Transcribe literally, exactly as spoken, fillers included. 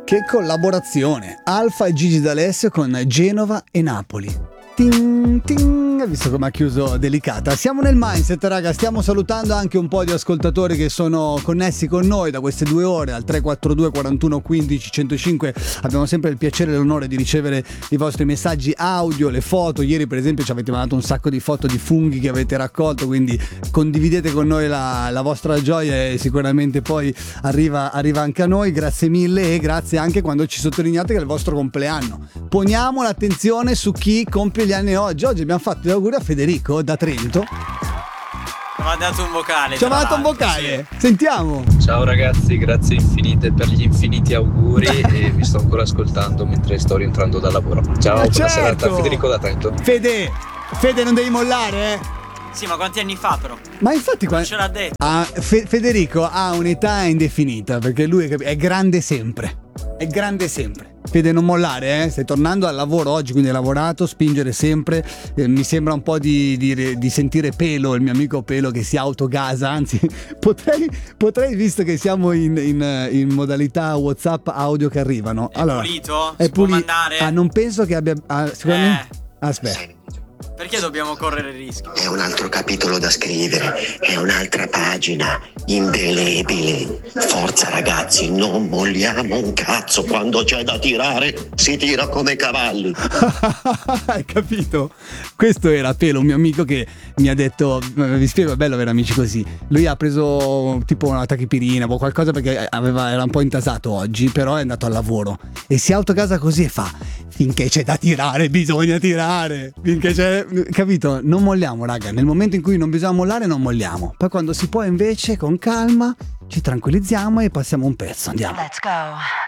Che collaborazione, Alfa e Gigi D'Alessio con Genova e Napoli. Ting, ting, visto come ha chiuso delicata. Siamo nel mindset, raga, stiamo salutando anche un po' di ascoltatori che sono connessi con noi da queste due ore al tre quattro due quarantuno quindici centocinque. Abbiamo sempre il piacere e l'onore di ricevere i vostri messaggi audio, le foto. Ieri per esempio ci avete mandato un sacco di foto di funghi che avete raccolto, quindi condividete con noi la, la vostra gioia e sicuramente poi arriva, arriva anche a noi. Grazie mille e grazie anche quando ci sottolineate che è il vostro compleanno. Poniamo l'attenzione su chi compie gli anni oggi. Oggi abbiamo fatto gli auguri a Federico da Trento. Ci ha mandato un vocale. Ci ha mandato un vocale. Sì. Sentiamo. Ciao ragazzi, grazie infinite per gli infiniti auguri e vi sto ancora ascoltando mentre sto rientrando dal lavoro. Ciao, ma buona certo. serata, Federico da Trento. Fede, Fede non devi mollare, eh. Sì, ma quanti anni fa però? Ma infatti qua... ce l'ha detto. Ah, Fe- Federico ha un'età indefinita perché lui è, è grande sempre. È grande sempre. Fede, non mollare, eh? Stai tornando al lavoro oggi, quindi hai lavorato, spingere sempre. Eh, mi sembra un po' di, di, di sentire Pelo, il mio amico Pelo, che si autogasa. Anzi, potrei, potrei visto che siamo in, in, in modalità WhatsApp audio che arrivano. È allora, pulito? È si può pulito. mandare? Ah, non penso che abbia. Ah, sicuramente. Eh. Aspetta. Perché dobbiamo correre il rischio? È un altro capitolo da scrivere, è un'altra pagina indelebile. Forza ragazzi, non molliamo un cazzo, quando c'è da tirare si tira come cavalli. Hai capito? Questo era Pelo, un mio amico che mi ha detto, vi spiego, è bello avere amici così. Lui ha preso tipo una tachipirina o qualcosa perché aveva, era un po' intasato oggi, però è andato al lavoro e si autogasa così e fa: finché c'è da tirare bisogna tirare, finché c'è, capito? Non molliamo, raga, nel momento in cui non bisogna mollare non molliamo, poi quando si può invece con calma ci tranquillizziamo e passiamo un pezzo, andiamo. Let's go.